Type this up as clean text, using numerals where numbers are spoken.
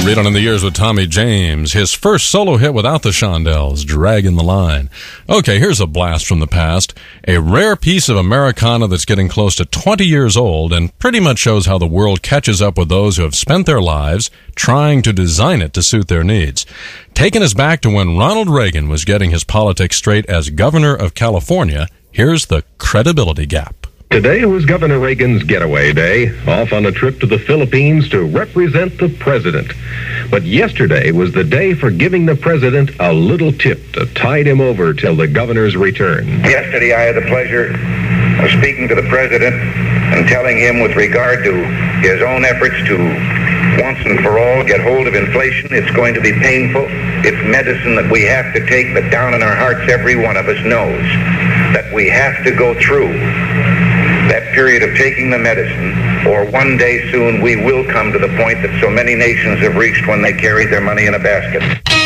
Read On in the Years with Tommy James. His first solo hit without the Shondells, Dragging the Line. Okay, here's a blast from the past. A rare piece of Americana that's getting close to 20 years old and pretty much shows how the world catches up with those who have spent their lives trying to design it to suit their needs. Taking us back to when Ronald Reagan was getting his politics straight as governor of California, here's the Credibility Gap. Today was Governor Reagan's getaway day, off on a trip to the Philippines to represent the president. But yesterday was the day for giving the president a little tip to tide him over till the governor's return. Yesterday I had the pleasure of speaking to the president and telling him with regard to his own efforts to once and for all get hold of inflation. It's going to be painful. It's medicine that we have to take, but down in our hearts every one of us knows that we have to go through that period of taking the medicine, or one day soon we will come to the point that so many nations have reached when they carried their money in a basket.